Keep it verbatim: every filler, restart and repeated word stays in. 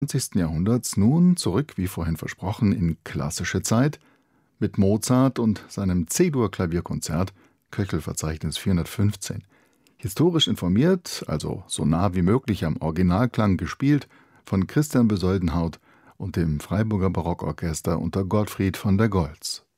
zwanzigsten Jahrhunderts nun zurück, wie vorhin versprochen, in klassische Zeit mit Mozart und seinem C-Dur-Klavierkonzert, Köchelverzeichnis vierhundertfünfzehn. Historisch informiert, also so nah wie möglich am Originalklang gespielt, von Christian Besoldenhaut und dem Freiburger Barockorchester unter Gottfried von der Goltz.